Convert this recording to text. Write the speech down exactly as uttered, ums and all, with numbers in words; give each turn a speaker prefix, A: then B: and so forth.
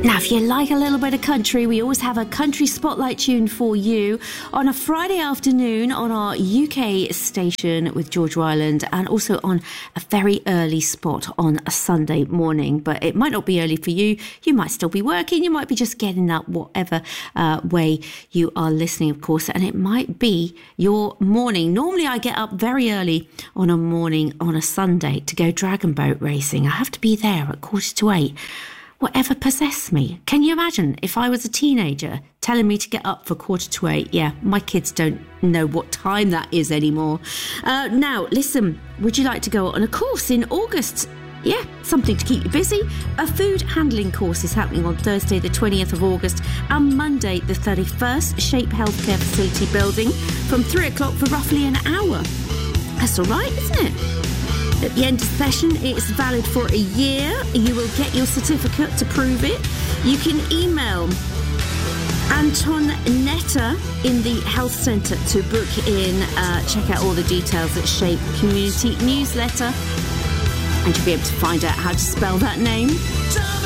A: Now, if you like a little bit of country, we always have a country spotlight tune for you on a Friday afternoon on our U K station with George Ryland, and also on a very early spot on a Sunday morning. But it might not be early for you. You might still be working. You might be just getting up, whatever uh, way you are listening, of course. And it might be your morning. Normally, I get up very early on a morning on a Sunday to go dragon boat racing. I have to be there at quarter to eight. Whatever possessed me. Can you imagine if I was a teenager telling me to get up for quarter to eight? Yeah, my kids don't know what time that is anymore. Uh, now, listen, would you like to go on a course in August? Yeah, something to keep you busy. A food handling course is happening on Thursday the twentieth of August and Monday the thirty-first, Shape Healthcare Facility Building, from three o'clock for roughly an hour. That's all right, isn't it? At the end of the session, it's valid for a year. You will get your certificate to prove it. You can email Anton Netter in the health centre to book in. Uh, check out all the details at Shape Community Newsletter, and you'll be able to find out how to spell that name.